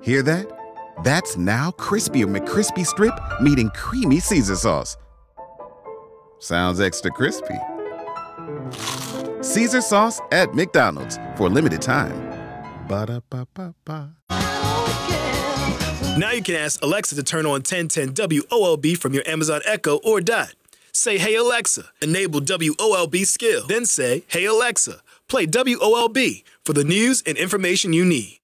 Hear that? That's now crispy McCrispy Strip meeting creamy Caesar sauce. Sounds extra crispy. Caesar sauce at McDonald's for a limited time. Ba-da-ba-ba-ba. Now you can ask Alexa to turn on 1010 WOLB from your Amazon Echo or Dot. Say, "Hey Alexa," enable WOLB skill. Then say, "Hey Alexa, play WOLB for the news and information you need."